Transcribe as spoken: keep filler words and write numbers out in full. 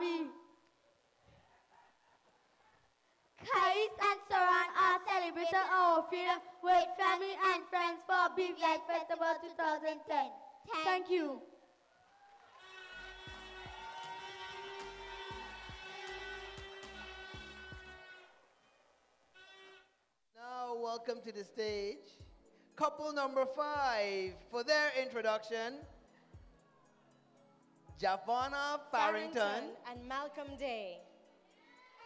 Bobby. Kais and Saran are celebrating our freedom with family and friends for Beef Life Festival twenty ten. Thank you. Now, welcome to the stage, couple number five. For their introduction, Javonna Farrington and Malcolm Day.